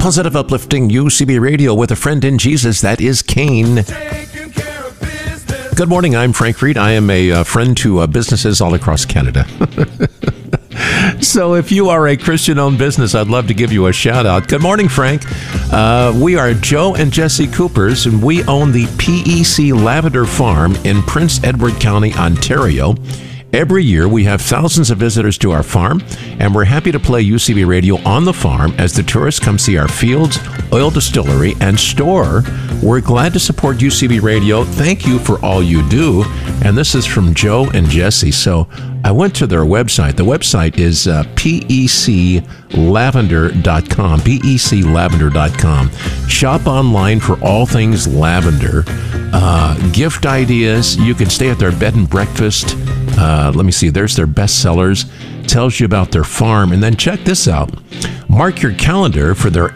Positive, uplifting UCB Radio with a friend in Jesus. That is Kane. Good morning. I'm Frank Reed. I am a friend to businesses all across Canada. So if you are a Christian-owned business, I'd love to give you a shout-out. Good morning, Frank. We are Joe and Jesse Coopers, and we own the PEC Lavender Farm in Prince Edward County, Ontario. Every year, we have thousands of visitors to our farm, and we're happy to play UCB Radio on the farm as the tourists come see our fields, oil distillery, and store. We're glad to support UCB Radio. Thank you for all you do. And this is from Joe and Jesse. So I went to their website. The website is peclavender.com, peclavender.com. Shop online for all things lavender. Gift ideas. You can stay at their bed and breakfast. Let me see. There's their best sellers. Tells you about their farm. And then check this out. Mark your calendar for their